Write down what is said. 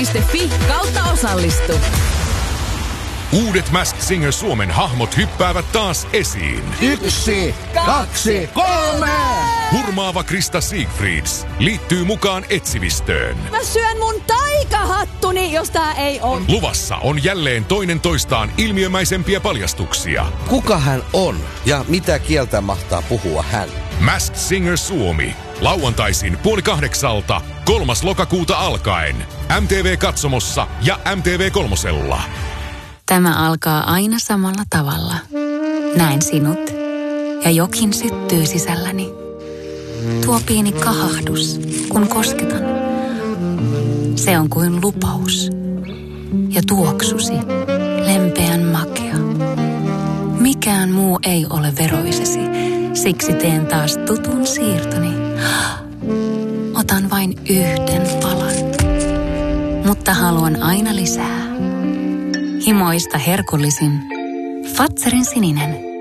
masked.fi/osallistu. Uudet Masked Singer Suomen hahmot hyppäävät taas esiin. 1, 2, 3! Hurmaava Krista Siegfrieds liittyy mukaan etsivistöön. Mä syön mun taikahattuni, jos tää ei on. Luvassa on jälleen toinen toistaan ilmiömäisempiä paljastuksia. Kuka hän on ja mitä kieltä mahtaa puhua hän? Masked Singer Suomi. Lauantaisin 7:30, 3. lokakuuta alkaen. MTV-katsomossa ja MTV3:lla. Tämä alkaa aina samalla tavalla. Näen sinut ja jokin syttyy sisälläni. Tuo pieni kahahdus, kun kosketan. Se on kuin lupaus. Ja tuoksusi, lempeän makea. Mikään muu ei ole veroisesi, siksi teen taas tutun siirtoni. Otan vain yhden palan, mutta haluan aina lisää. Himoista herkullisin Fatserin sininen.